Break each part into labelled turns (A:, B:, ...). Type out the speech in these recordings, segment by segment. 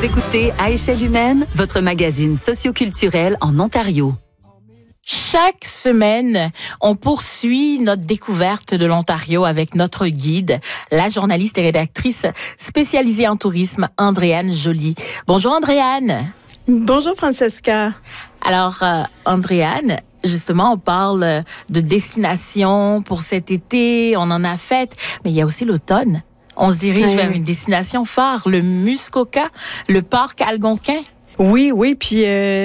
A: Vous écoutez À échelle humaine, votre magazine socioculturel en Ontario.
B: Chaque semaine, on poursuit notre découverte de l'Ontario avec notre guide, la journaliste et rédactrice spécialisée en tourisme, Andréane Joly. Bonjour Andréane.
C: Bonjour Francesca.
B: Alors, Andréane, justement, on parle de destination pour cet été, on en a fait, mais il y a aussi l'automne. On se dirige vers une destination phare, le Muskoka, le parc Algonquin.
C: Oui, puis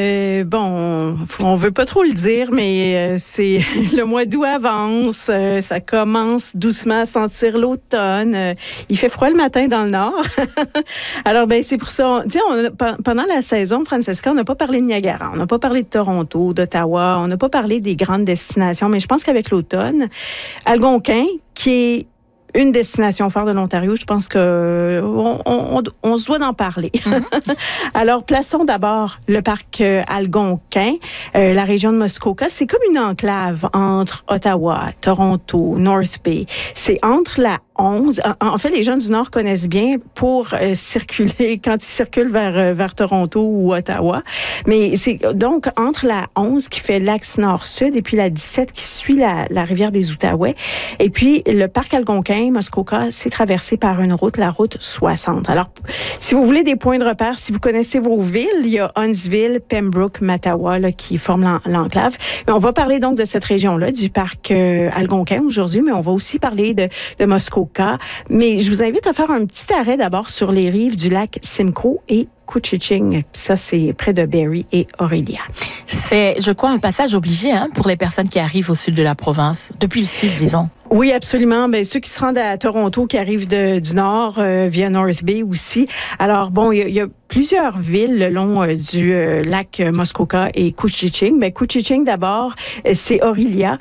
C: on veut pas trop le dire, mais c'est le mois d'août avance, ça commence doucement à sentir l'automne. Il fait froid le matin dans le nord. Alors c'est pour ça. Pendant la saison, Francesca, on n'a pas parlé de Niagara, on n'a pas parlé de Toronto, d'Ottawa, on n'a pas parlé des grandes destinations, mais je pense qu'avec l'automne, Algonquin, qui est une destination phare de l'Ontario, je pense que on se doit d'en parler. Alors, plaçons d'abord le parc Algonquin, la région de Muskoka. C'est comme une enclave entre Ottawa, Toronto, North Bay. C'est entre la 11. En fait, les gens du Nord connaissent bien pour circuler quand ils circulent vers Toronto ou Ottawa. Mais c'est donc entre la 11 qui fait l'axe nord-sud et puis la 17 qui suit la rivière des Outaouais. Et puis, le parc Algonquin, Muskoka, c'est traversé par une route, la route 60. Alors, si vous voulez des points de repère, si vous connaissez vos villes, il y a Huntsville, Pembroke, Mattawa là, qui forment l'enclave. Mais on va parler donc de cette région-là, du parc Algonquin aujourd'hui, mais on va aussi parler de Muskoka. Mais je vous invite à faire un petit arrêt d'abord sur les rives du lac Simcoe et Couchiching. Ça, c'est près de Barrie et Orillia.
B: C'est, je crois, un passage obligé pour les personnes qui arrivent au sud de la province, depuis le sud, disons.
C: Oui, absolument. Ceux qui se rendent à Toronto, qui arrivent du nord via North Bay aussi. Alors, il y a plusieurs villes le long du lac Muskoka et Couchiching. Couchiching, d'abord, c'est Orillia.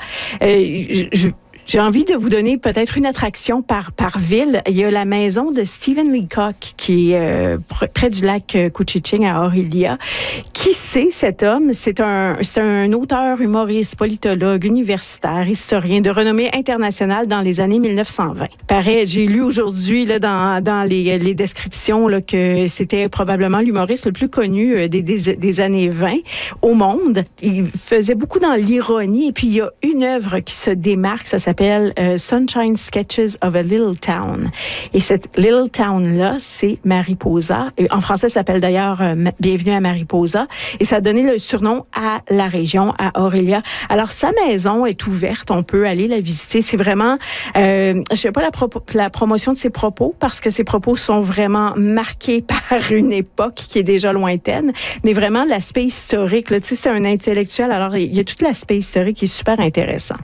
C: J'ai envie de vous donner peut-être une attraction par ville. Il y a la maison de Stephen Leacock qui est près du lac Couchiching à Orillia. Qui c'est cet homme? C'est un auteur, humoriste, politologue, universitaire, historien de renommée internationale dans les années 1920. Pareil, j'ai lu aujourd'hui là, dans les descriptions là, que c'était probablement l'humoriste le plus connu des années 20 au monde. Il faisait beaucoup dans l'ironie et puis il y a une œuvre qui se démarque, ça s'appelle Sunshine Sketches of a Little Town. Et cette Little Town-là, c'est Mariposa. Et en français, ça s'appelle d'ailleurs Bienvenue à Mariposa. Et ça a donné le surnom à la région, à Orillia. Alors, sa maison est ouverte. On peut aller la visiter. C'est vraiment... je ne fais pas la promotion de ses propos parce que ses propos sont vraiment marqués par une époque qui est déjà lointaine. Mais vraiment, l'aspect historique, là, tu sais, c'est un intellectuel. Alors, il y a tout l'aspect historique qui est super intéressant.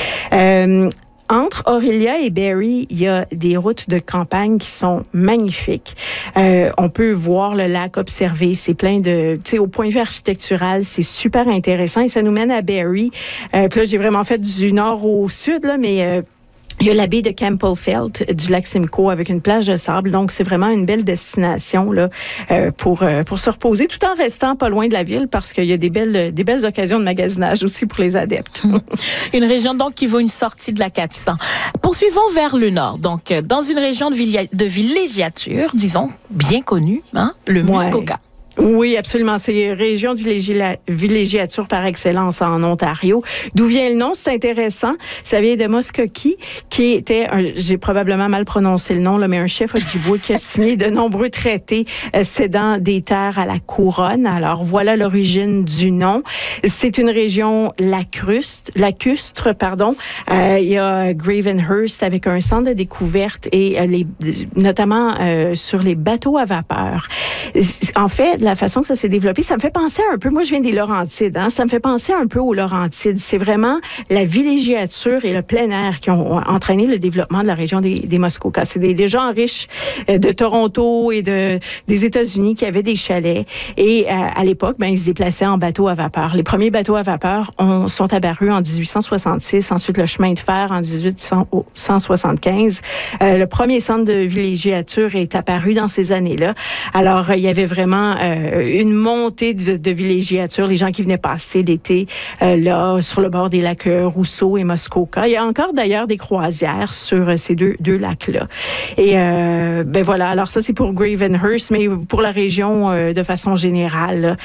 C: Entre Orillia et Barrie, il y a des routes de campagne qui sont magnifiques. On peut voir le lac, observer. C'est plein de... Tu sais, au point de vue architectural, c'est super intéressant. Et ça nous mène à Barrie. Puis là, j'ai vraiment fait du nord au sud, là, mais... il y a la baie de Campbellfeld du lac Simcoe avec une plage de sable. Donc, c'est vraiment une belle destination là pour se reposer tout en restant pas loin de la ville parce qu'il y a des belles occasions de magasinage aussi pour les adeptes.
B: Une région donc qui vaut une sortie de la 400. Poursuivons vers le nord. Donc, dans une région de villégiature, disons, bien connue, le Muskoka.
C: Oui, absolument. C'est une région de villégiature par excellence en Ontario. D'où vient le nom? C'est intéressant. Ça vient de Muskoki, qui était, j'ai probablement mal prononcé le nom, là, mais un chef Ojibwe qui a signé de nombreux traités cédant des terres à la couronne. Alors, voilà l'origine du nom. C'est une région lacustre. Il y a Gravenhurst avec un centre de découverte et notamment sur les bateaux à vapeur. En fait, la façon que ça s'est développé, ça me fait penser un peu, moi je viens des Laurentides, ça me fait penser un peu aux Laurentides. C'est vraiment la villégiature et le plein air qui ont entraîné le développement de la région des Muskoka. C'est des gens riches de Toronto et des États-Unis qui avaient des chalets. Et à l'époque, ils se déplaçaient en bateau à vapeur. Les premiers bateaux à vapeur sont apparus en 1866, ensuite le chemin de fer en 1875. Le premier centre de villégiature est apparu dans ces années-là. Alors, il y avait vraiment une montée de villégiature, les gens qui venaient passer l'été là, sur le bord des lacs Rousseau et Muskoka. Il y a encore d'ailleurs des croisières sur ces deux lacs-là. Et ben voilà, alors ça c'est pour Gravenhurst, mais pour la région de façon générale,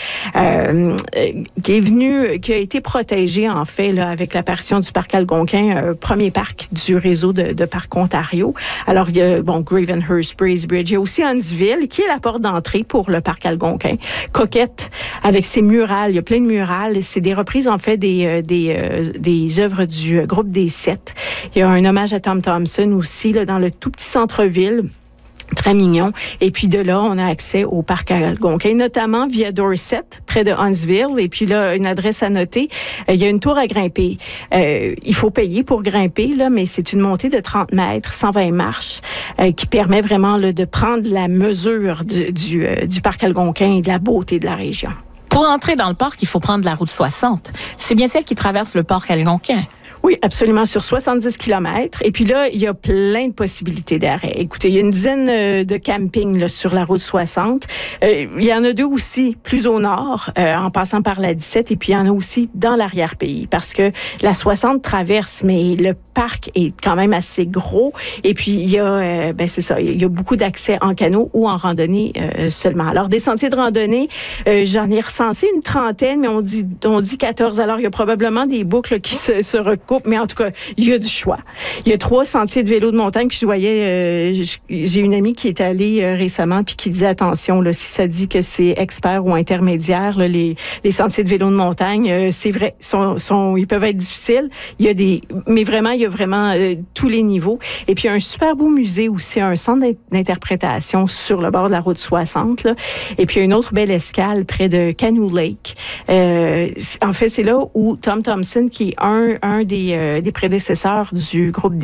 C: qui a été protégée en fait là, avec l'apparition du parc Algonquin, premier parc du réseau de Parcs Ontario. Alors il y a Gravenhurst, Bracebridge, il y a aussi Huntsville qui est la porte d'entrée pour le parc Algonquin. Coquette avec ses murales, il y a plein de murales. C'est des reprises en fait des œuvres du groupe des Sept. Il y a un hommage à Tom Thomson aussi là, dans le tout petit centre-ville. Très mignon. Et puis de là, on a accès au parc Algonquin, notamment via Dorset, près de Huntsville. Et puis là, une adresse à noter. Il y a une tour à grimper. Il faut payer pour grimper, là, mais c'est une montée de 30 mètres, 120 marches, qui permet vraiment là, de prendre la mesure du parc Algonquin et de la beauté de la région.
B: Pour entrer dans le parc, il faut prendre la route 60. C'est bien celle qui traverse le parc Algonquin.
C: Oui, absolument, sur 70 kilomètres. Et puis là, il y a plein de possibilités d'arrêt. Écoutez, il y a une dizaine de campings là, sur la route 60. Il y en a 2 aussi plus au nord, en passant par la 17. Et puis, il y en a aussi dans l'arrière-pays, parce que la 60 traverse, mais le parc est quand même assez gros. Et puis, il y a, c'est ça, il y a beaucoup d'accès en canot ou en randonnée seulement. Alors, des sentiers de randonnée, j'en ai recensé une trentaine, mais on dit 14. Alors, il y a probablement des boucles qui se recoupent. Mais en tout cas, il y a du choix. Il y a 3 sentiers de vélo de montagne que je voyais. J'ai une amie qui est allée récemment puis qui disait attention, là, si ça dit que c'est expert ou intermédiaire, là, les sentiers de vélo de montagne, c'est vrai, ils peuvent être difficiles. Mais vraiment, il y a vraiment tous les niveaux. Et puis, il y a un super beau musée aussi, un centre d'interprétation sur le bord de la route 60. Là. Et puis, il y a une autre belle escale près de Canoe Lake. En fait, c'est là où Tom Thomson, qui est un des prédécesseurs du groupe